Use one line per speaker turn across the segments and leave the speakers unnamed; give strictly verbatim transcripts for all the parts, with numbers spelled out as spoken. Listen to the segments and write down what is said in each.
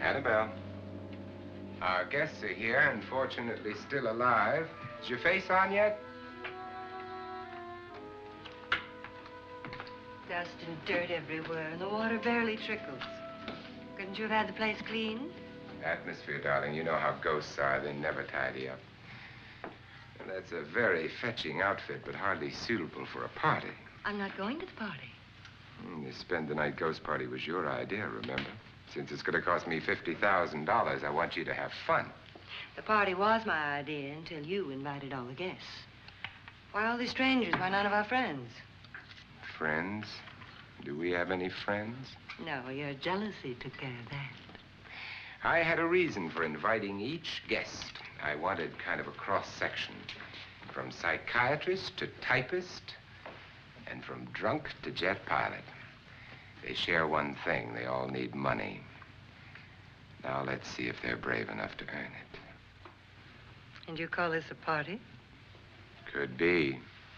Annabelle. Our guests are here, and fortunately still alive. Is your face on yet?
Dust and dirt everywhere, and the water barely trickles. Couldn't you have had the place cleaned?
Atmosphere, darling. You know how ghosts are. They never tidy up. And that's a very fetching outfit, but hardly suitable for a party.
I'm not going to the party.
Mm, the spend-the-night ghost party was your idea, remember? Since it's going to cost me fifty thousand dollars, I want you to have fun.
The party was my idea until you invited all the guests. Why all these strangers? Why none of our friends?
Friends? Do we have any friends?
No, your jealousy took care of that.
I had a reason for inviting each guest. I wanted kind of a cross-section. From psychiatrist to typist, and from drunk to jet pilot. They share one thing. They all need money. Now let's see if they're brave enough to earn it.
And you call this a party?
Could be.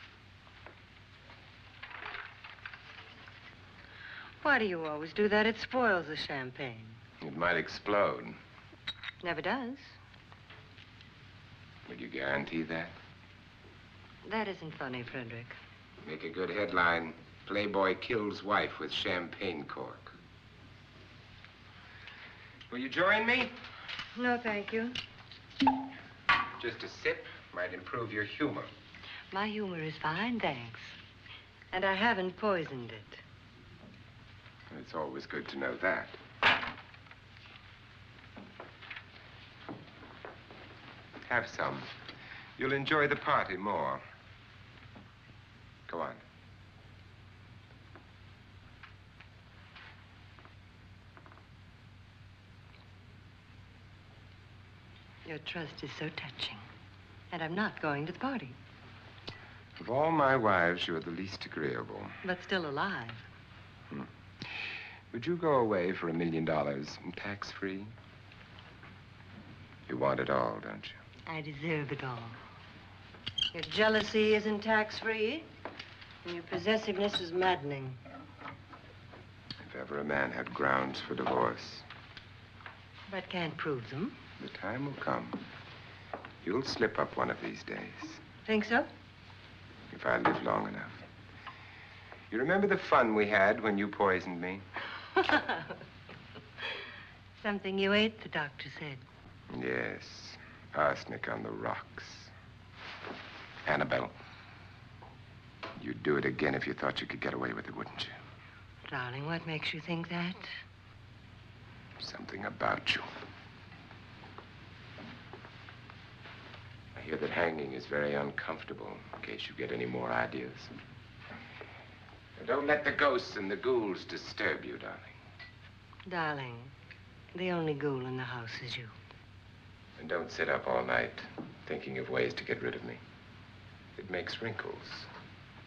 Why do you always do that? It spoils the champagne.
It might explode.
Never does.
Would you guarantee that?
That isn't funny, Frederick.
Make a good headline. Playboy kills wife with champagne cork. Will you join me?
No, thank you.
Just a sip might improve your humor.
My humor is fine, thanks. And I haven't poisoned it.
It's always good to know that. Have some. You'll enjoy the party more. Go on.
Your trust is so touching. And I'm not going to the party.
Of all my wives, you're the least agreeable.
But still alive.
Hmm. Would you go away for a million dollars tax-free? You want it all, don't you?
I deserve it all. Your jealousy isn't tax-free, and your possessiveness is maddening.
If ever a man had grounds for divorce.
But can't prove them.
The time will come. You'll slip up one of these days.
Think so?
If I live long enough. You remember the fun we had when you poisoned me?
Something you ate, the doctor said.
Yes. Arsenic on the rocks. Annabelle, you'd do it again if you thought you could get away with it, wouldn't you?
Darling, what makes you think that?
Something about you. I hear that hanging is very uncomfortable, in case you get any more ideas. Now, don't let the ghosts and the ghouls disturb you, darling.
Darling, the only ghoul in the house is you.
And don't sit up all night thinking of ways to get rid of me. It makes wrinkles.